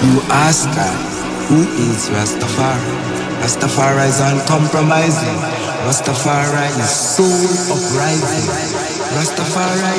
You ask God, who is Rastafari? Rastafari is uncompromising. Rastafari is soul uprising. Rastafari